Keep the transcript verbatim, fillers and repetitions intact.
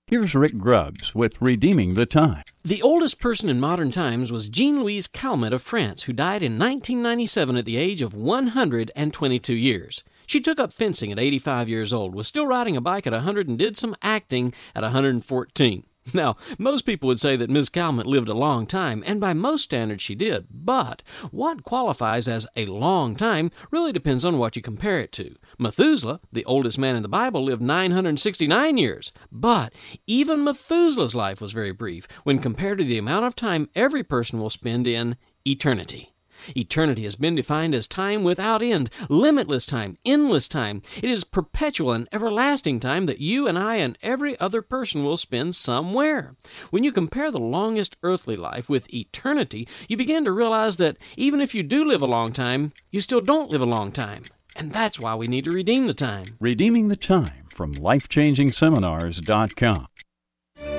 Here's Rick Grubbs with Redeeming the Time. The oldest person in modern times was Jean-Louise Calment of France, who died in nineteen ninety-seven at the age of one hundred twenty-two years. She took up fencing at eighty-five years old, was still riding a bike at one hundred, and did some acting at one hundred fourteen. Now, most people would say that Miz Calment lived a long time, and by most standards she did, but what qualifies as a long time really depends on what you compare it to. Methuselah, the oldest man in the Bible, lived nine hundred sixty-nine years, but even Methuselah's life was very brief when compared to the amount of time every person will spend in eternity. Eternity has been defined as time without end, limitless time, endless time. It is perpetual and everlasting time that you and I and every other person will spend somewhere. When you compare the longest earthly life with eternity, you begin to realize that even if you do live a long time, you still don't live a long time. And that's why we need to redeem the time. Redeeming the Time from life changing seminars dot com.